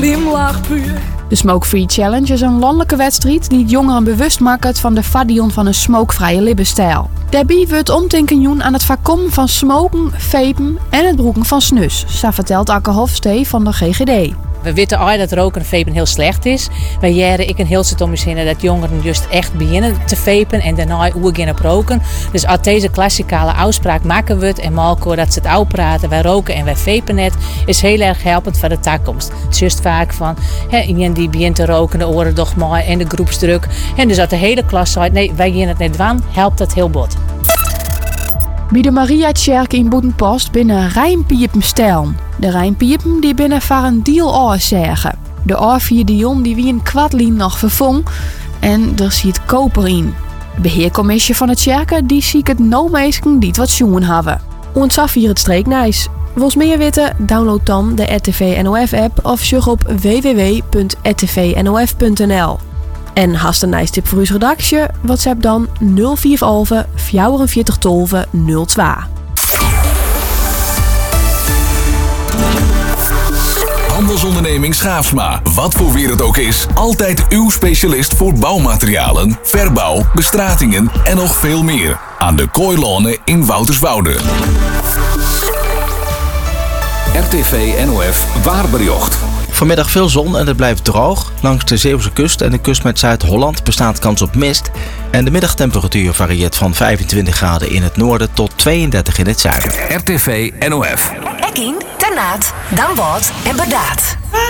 glimlachpuur. De Smoke Free Challenge is een landelijke wedstrijd die het jongeren bewust maakt van de vadion van een smokevrije levensstijl. Daarbij wordt omdenken aan het voorkomen van smoken, vapen en het broeken van snus, zo vertelt Akke Hofstee van de GGD. We weten al dat roken en vapen heel slecht is. Wij jaren ik een heel zit om me zinnen dat jongeren juist echt beginnen te vapen en daarna beginnen op roken. Dus als deze klassikale afspraak maken we het en malko dat ze het oud praten, wij roken en wij vapen net, is heel erg helpend voor de toekomst. Het is juist vaak van iemand die begint te roken, de oren toch maar en de groepsdruk. En dus als de hele klas zegt nee, wij gaan het net doen, helpt dat heel bot. Bij de Mariakerk in Boetenpost binnen rijmpiepen stellen. De rijmpiepen die binnen voor een deal zeggen. De A4 Dion die wie een kwartlien nog vervong en er zit koper in. De beheercommissie van het kerken die ziet het no meesken die het wat jongen hebben. Ons af hier het streeknijs. Wils meer weten? Download dan de RTV NOF app of surf op www.rtvnof.nl. En hast een nice tip voor uw redactie? WhatsApp dan 045 44 12 02. Handelsonderneming Schaafsma. Wat voor weer het ook is. Altijd uw specialist voor bouwmaterialen, verbouw, bestratingen en nog veel meer. Aan de Kooilonen in Wouterswoude. RTV NOF Waarbericht. Vanmiddag veel zon en het blijft droog. Langs de Zeeuwse kust en de kust met Zuid-Holland bestaat kans op mist. En de middagtemperatuur varieert van 25 graden in het noorden tot 32 in het zuiden. RTV NOF. Ekien, Ternaat, Damwort en Bedaat.